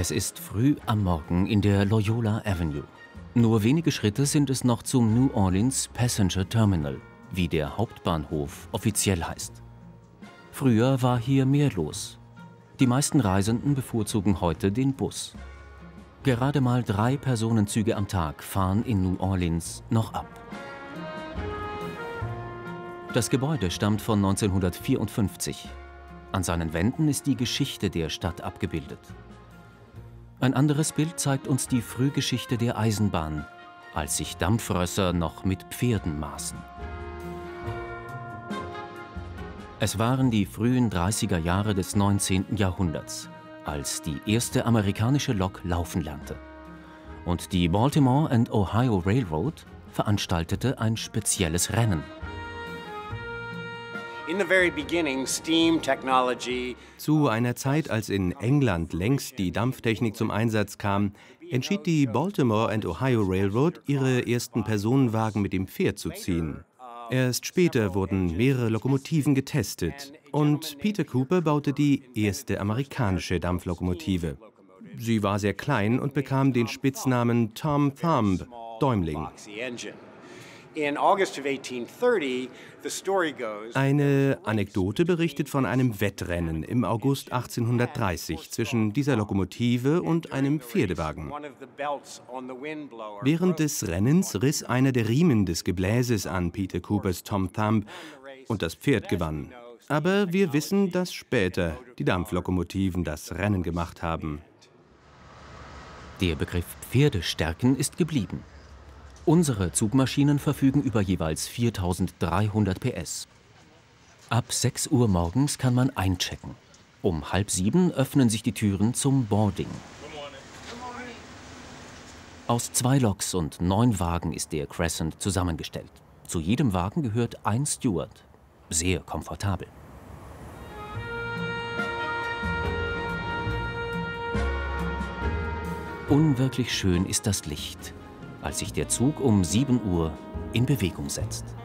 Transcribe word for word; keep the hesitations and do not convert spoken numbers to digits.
Es ist früh am Morgen in der Loyola Avenue. Nur wenige Schritte sind es noch zum New Orleans Passenger Terminal, wie der Hauptbahnhof offiziell heißt. Früher war hier mehr los. Die meisten Reisenden bevorzugen heute den Bus. Gerade mal drei Personenzüge am Tag fahren in New Orleans noch ab. Das Gebäude stammt von neunzehnhundertvierundfünfzig. An seinen Wänden ist die Geschichte der Stadt abgebildet. Ein anderes Bild zeigt uns die Frühgeschichte der Eisenbahn, als sich Dampfrösser noch mit Pferden maßen. Es waren die frühen dreißiger Jahre des neunzehnten Jahrhunderts, als die erste amerikanische Lok laufen lernte. Und die Baltimore and Ohio Railroad veranstaltete ein spezielles Rennen. Zu einer Zeit, als in England längst die Dampftechnik zum Einsatz kam, entschied die Baltimore and Ohio Railroad, ihre ersten Personenwagen mit dem Pferd zu ziehen. Erst später wurden mehrere Lokomotiven getestet und Peter Cooper baute die erste amerikanische Dampflokomotive. Sie war sehr klein und bekam den Spitznamen Tom Thumb, Däumling. Eine Anekdote berichtet von einem Wettrennen im August achtzehnhundertdreißig zwischen dieser Lokomotive und einem Pferdewagen. Während des Rennens riss einer der Riemen des Gebläses an Peter Coopers Tom Thumb und das Pferd gewann. Aber wir wissen, dass später die Dampflokomotiven das Rennen gemacht haben. Der Begriff Pferdestärken ist geblieben. Unsere Zugmaschinen verfügen über jeweils viertausenddreihundert P S. Ab sechs Uhr morgens kann man einchecken. Um halb sieben öffnen sich die Türen zum Boarding. Aus zwei Loks und neun Wagen ist der Crescent zusammengestellt. Zu jedem Wagen gehört ein Steward. Sehr komfortabel. Unwirklich schön ist das Licht, als sich der Zug um sieben Uhr in Bewegung setzt.